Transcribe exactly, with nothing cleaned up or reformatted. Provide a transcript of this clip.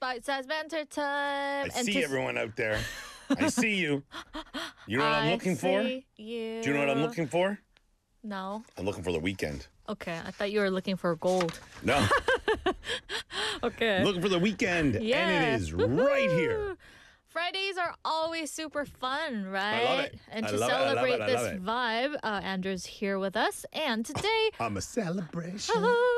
Bite-sized banter time. I And see to- everyone out there. I see you. You know what I'm I looking for? see You. Do you know what I'm looking for? No. I'm looking for the weekend. Okay, I thought you were looking for gold. No, Okay. I'm looking for the weekend. And Yeah. it is right here. Fridays are always super fun, right? love it. And I to love it, I love celebrate it, I this love it. vibe, uh, Andrew's here with us. And today, I'm a celebration.